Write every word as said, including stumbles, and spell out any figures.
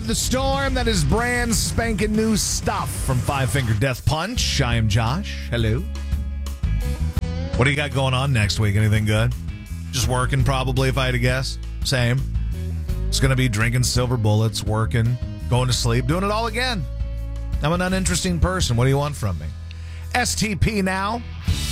the storm. That is brand spanking new stuff from Five Finger Death Punch. I am Josh. Hello. What do you got going on next week? Anything good? Just working, probably, if I had to guess. Same. It's going to be drinking silver bullets, working, going to sleep, doing it all again. I'm an uninteresting person. What do you want from me? S T P now.